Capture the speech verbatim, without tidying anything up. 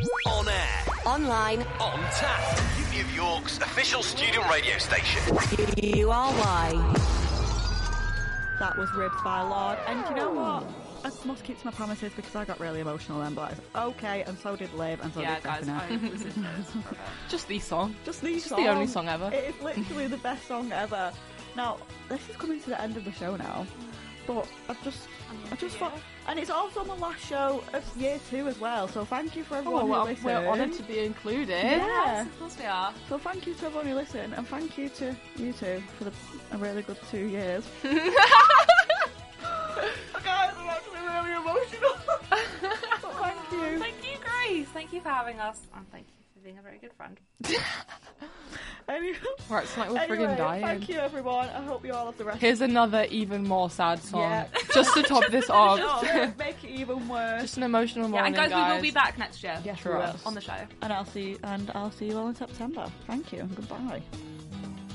On air. Online. On tap. Uni of York's official student radio station. U R Y. That was Ribs by Lord. And you know what? I must keep to my promises because I got really emotional then, but I was okay, and so did Liv, and so Yeah, did guys, Stephanie. Just the song. Just these Just songs. the only song ever. It is literally the best song ever. Now, this is coming to the end of the show now, but I've just, I just thought, and it's also my last show of year two as well, so thank you for everyone Oh, who well, listened. we're honoured to be included. Yeah. Of course we are. So thank you to everyone who listened, and thank you to you two for the, a really good two years. Guys, I'm actually really emotional. But thank you. Thank you, Grace. Thank you for having us, and thank you for being a very good friend. Anyway, Right, it's like we're anyway, friggin' dying. thank you everyone. I hope you all have the rest. Here's another even more sad song. Yeah. Just to top this off. to make it even worse. Just an emotional Yeah, morning, and guys, we will be back next year Yes, for we will. us. on the show. And I'll see and I'll see you all in September. Thank you and goodbye.